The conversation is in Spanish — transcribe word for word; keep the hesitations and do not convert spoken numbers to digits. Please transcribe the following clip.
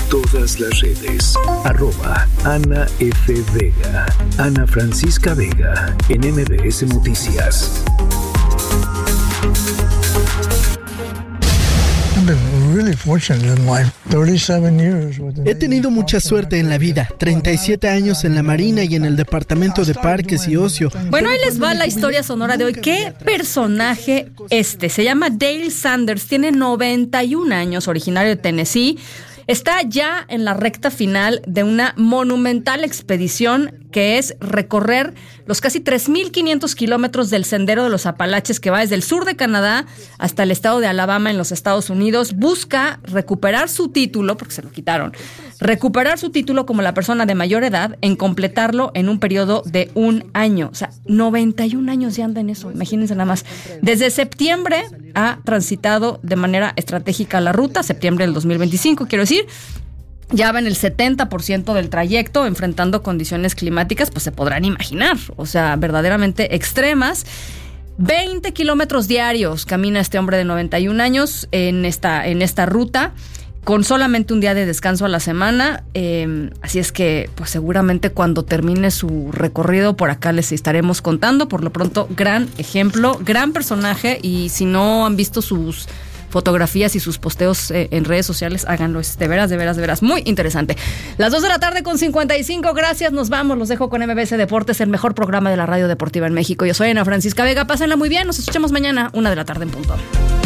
todas las redes. Arroba Ana F. Vega. Ana Francisca Vega en M B S Noticias. He tenido mucha suerte en la vida, treinta y siete años en la Marina y en el Departamento de Parques y Ocio. Bueno, ahí les va la historia sonora de hoy. ¿Qué personaje este? Se llama Dale Sanders, tiene noventa y un años, originario de Tennessee. Está ya en la recta final de una monumental expedición que es recorrer los casi tres mil quinientos kilómetros del Sendero de los Apalaches que va desde el sur de Canadá hasta el estado de Alabama en los Estados Unidos. Busca recuperar su título, porque se lo quitaron, recuperar su título como la persona de mayor edad en completarlo en un periodo de un año. O sea, noventa y un años ya anda en eso, imagínense nada más. Desde septiembre ha transitado de manera estratégica la ruta, septiembre del dos mil veinticinco, quiero decir. Ya va en el setenta por ciento del trayecto, enfrentando condiciones climáticas, pues se podrán imaginar, o sea, verdaderamente extremas. veinte kilómetros diarios camina este hombre de noventa y un años en esta, en esta ruta, con solamente un día de descanso a la semana. Eh, así es que, pues seguramente cuando termine su recorrido por acá les estaremos contando. Por lo pronto, gran ejemplo, gran personaje, y si no han visto sus fotografías y sus posteos eh, en redes sociales, háganlo, es de veras, de veras, de veras, muy interesante. Las dos de la tarde con cincuenta y cinco, gracias, nos vamos, los dejo con M B S Deportes, el mejor programa de la radio deportiva en México. Yo soy Ana Francisca Vega, pásenla muy bien, nos escuchamos mañana, una de la tarde en punto.